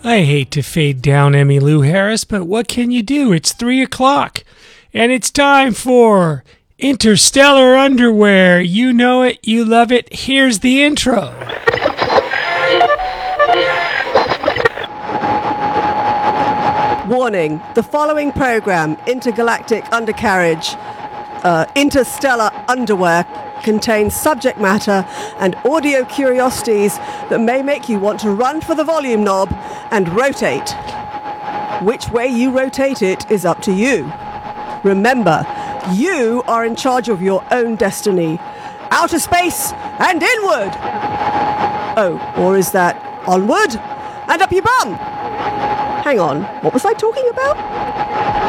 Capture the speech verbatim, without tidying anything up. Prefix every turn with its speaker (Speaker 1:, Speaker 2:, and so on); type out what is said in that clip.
Speaker 1: I hate to fade down Emmylou Harris, but what can you do? It's three o'clock, and it's time for Interstellar Underwear. You know it, you love it. Here's the intro.
Speaker 2: Warning, the following program, Intergalactic Undercarriage, uh, Interstellar Underwear, contains subject matter and audio curiosities that may make you want to run for the volume knob and rotate. Which way you rotate it is up to you. Remember, you are in charge of your own destiny. Outer space and inward! Oh, or is that onward and up your bum? Hang on, what was I talking about?